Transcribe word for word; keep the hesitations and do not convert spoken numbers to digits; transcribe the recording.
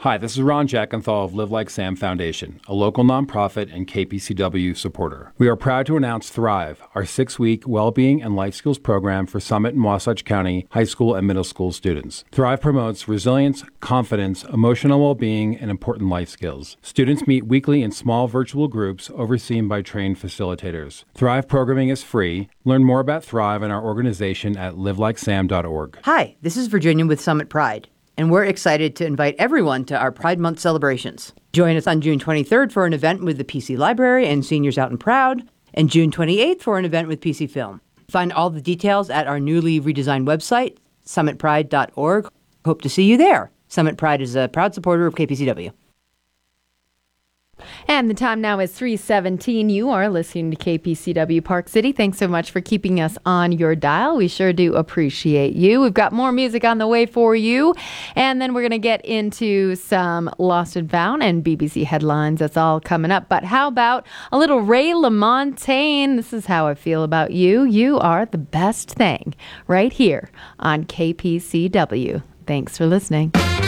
Hi, this is Ron Jackenthal of Live Like Sam Foundation, a local nonprofit and K P C W supporter. We are proud to announce Thrive, our six-week well-being and life skills program for Summit and Wasatch County high school and middle school students. Thrive promotes resilience, confidence, emotional well-being, and important life skills. Students meet weekly in small virtual groups overseen by trained facilitators. Thrive programming is free. Learn more about Thrive and our organization at live like sam dot org. Hi, this is Virginia with Summit Pride, and we're excited to invite everyone to our Pride Month celebrations. Join us on June twenty-third for an event with the P C Library and Seniors Out and Proud, and June twenty-eighth for an event with P C Film. Find all the details at our newly redesigned website, summit pride dot org. Hope to see you there. Summit Pride is a proud supporter of K P C W. And the time now is three seventeen. You are listening to K P C W Park City. Thanks so much for keeping us on your dial. We sure do appreciate you. We've got more music on the way for you. And then we're going to get into some Lost and Found and B B C headlines. That's all coming up. But how about a little Ray LaMontagne? This is how I feel about you. You are the best thing right here on K P C W. Thanks for listening.